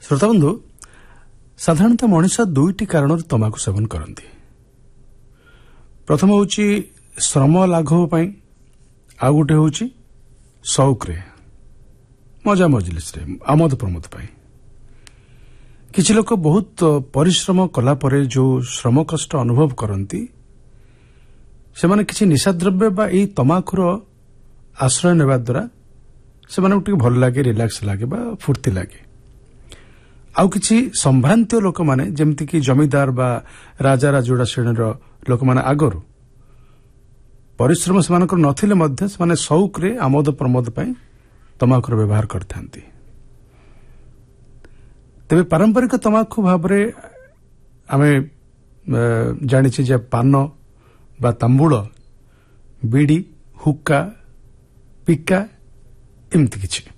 श्रोताबंधु साधारणतः मनीष दुईटी कारण तंबाकू सेवन करती। प्रथम हूँ श्रम लाघव आ गोटे हूँ शौक मजा मजलिस आमोद प्रमोद किछि लोक बहुत परिश्रम कला परे जो श्रम कष्ट अनुभव करती से माने किछि निशाद्रव्य बा एई तंबाकूर आश्रय नेबा द्वारा से माने भल लगे रिलैक्स लगे बा फुर्ती लगे। आउ किछि संभ्रांत लोक माने जेमति कि जमीदार बा राजा राजोड़ा श्रेणीर लोक माने आगरु परिश्रम से नथिले मध्य से माने शौक रे आमोद प्रमोद पई तंबाकूर व्यवहार करथांती। तेबे पारंपरिक तंबाकू भाबरे आमे जानिछि जे पान बा तांबूल बीड़ी हुक्का पिक्का एमती किछि